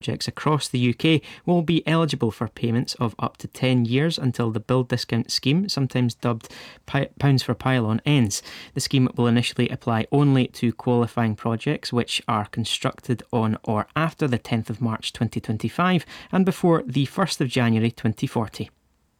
projects across the UK will be eligible for payments of up to 10 years until the build discount scheme, sometimes dubbed Pounds for Pylon, ends. The scheme will initially apply only to qualifying projects which are constructed on or after the 10th of March 2025 and before the 1st of January 2040.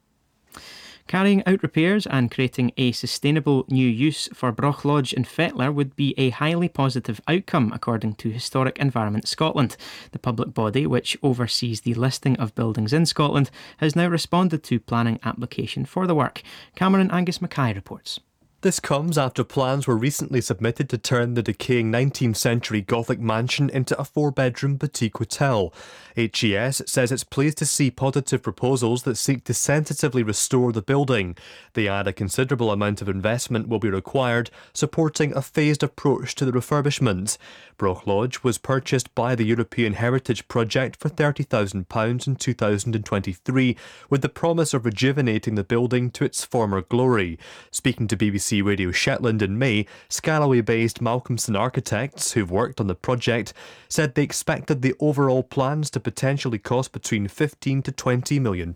Carrying out repairs and creating a sustainable new use for Broch Lodge in Fetlar would be a highly positive outcome, according to Historic Environment Scotland. The public body, which oversees the listing of buildings in Scotland, has now responded to planning application for the work. Cameron Angus Mackay reports. This comes after plans were recently submitted to turn the decaying 19th century Gothic mansion into a 4-bedroom boutique hotel. HES says it's pleased to see positive proposals that seek to sensitively restore the building. They add a considerable amount of investment will be required, supporting a phased approach to the refurbishment. Broch Lodge was purchased by the European Heritage Project for £30,000 in 2023, with the promise of rejuvenating the building to its former glory. Speaking to BBC Radio Shetland in May, Scalloway-based Malcolmson Architects, who've worked on the project, said they expected the overall plans to potentially cost between £15 to £20 million.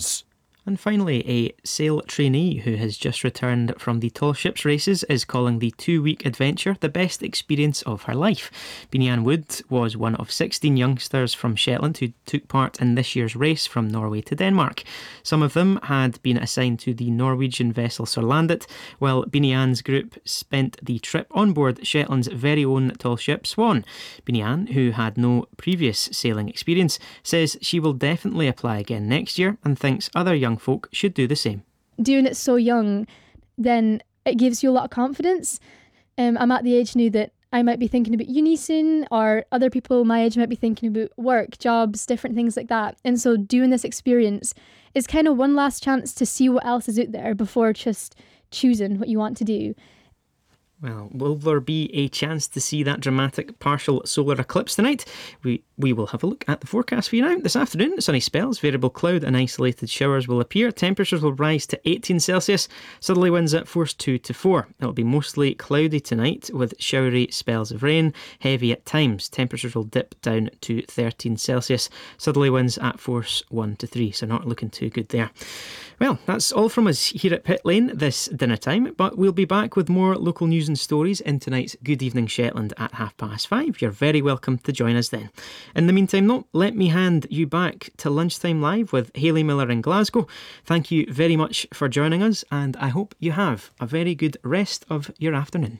And finally, a sail trainee who has just returned from the Tall Ships races is calling the 2-week adventure the best experience of her life. Beanie-Anne Wood was one of 16 youngsters from Shetland who took part in this year's race from Norway to Denmark. Some of them had been assigned to the Norwegian vessel Sørlandet, while Beanie-Anne's group spent the trip on board Shetland's very own tall ship Swan. Beanie-Anne, who had no previous sailing experience, says she will definitely apply again next year and thinks other young folk should do the same. Doing it so young, then it gives you a lot of confidence. I'm at the age now that I might be thinking about uni soon, or other people my age might be thinking about work, jobs, different things like that. And so doing this experience is kind of one last chance to see what else is out there before just choosing what you want to do. Well, will there be a chance to see that dramatic partial solar eclipse tonight? We will have a look at the forecast for you now. This afternoon, sunny spells, variable cloud and isolated showers will appear. Temperatures will rise to 18 Celsius, southerly winds at force 2 to 4. It will be mostly cloudy tonight with showery spells of rain, heavy at times. Temperatures will dip down to 13 Celsius, southerly winds at force 1 to 3, so not looking too good there. Well, that's all from us here at Pit Lane this dinner time, but we'll be back with more local news and stories in tonight's Good Evening Shetland at 5:30. You're very welcome to join us then. In the meantime, though, let me hand you back to Lunchtime Live with Hayley Miller in Glasgow. Thank you very much for joining us, and I hope you have a very good rest of your afternoon.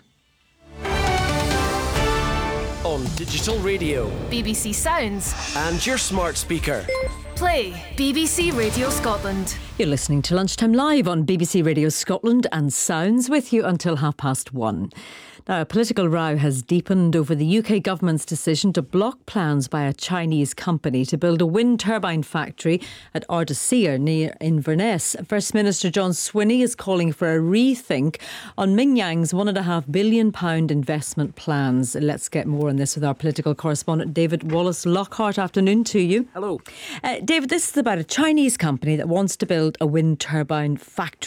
On digital radio, BBC Sounds, and your smart speaker. Play BBC Radio Scotland. You're listening to Lunchtime Live on BBC Radio Scotland and Sounds, with you until 1:30. Now, a political row has deepened over the UK government's decision to block plans by a Chinese company to build a wind turbine factory at Ardersier near Inverness. First Minister John Swinney is calling for a rethink on Mingyang's £1.5 billion investment plans. Let's get more on this with our political correspondent David Wallace-Lockhart. Afternoon to you. Hello. David, this is about a Chinese company that wants to build a wind turbine factory